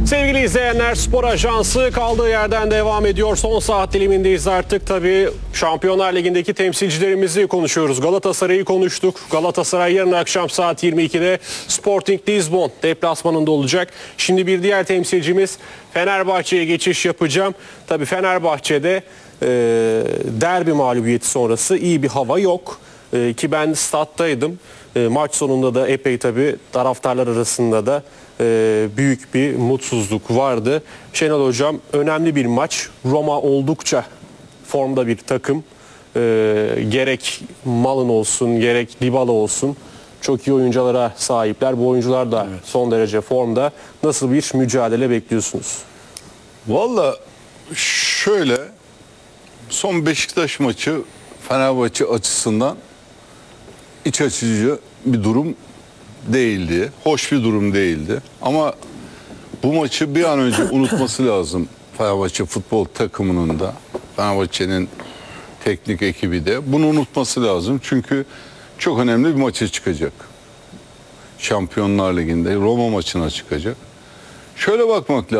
Sevgili izleyenler, Spor Ajansı kaldığı yerden devam ediyor. Son saat dilimindeyiz artık. Tabii Şampiyonlar Ligi'ndeki temsilcilerimizi konuşuyoruz. Galatasaray'ı konuştuk. Galatasaray yarın akşam saat 22'de Sporting Lisbon deplasmanında olacak. Şimdi bir diğer temsilcimiz Fenerbahçe'ye geçiş yapacağım. Tabii Fenerbahçe'de derbi mağlubiyeti sonrası iyi bir hava yok. Ki ben stat'taydım. Maç sonunda da epey tabii taraftarlar arasında da büyük bir mutsuzluk vardı. Şenol Hocam, önemli bir maç. Roma oldukça formda bir takım. Gerek Malın olsun, gerek Dybala olsun. Çok iyi oyunculara sahipler. Bu oyuncular da son derece formda. Nasıl bir mücadele bekliyorsunuz? Valla şöyle, son Beşiktaş maçı Fenerbahçe açısından iç açıcı bir durum değildi. Hoş bir durum değildi. Ama bu maçı bir an önce unutması lazım Fenerbahçe futbol takımının da, Fenerbahçe'nin teknik ekibi de. Bunu unutması lazım. Çünkü çok önemli bir maça çıkacak. Şampiyonlar Ligi'nde Roma maçına çıkacak. Şöyle bakmak lazım.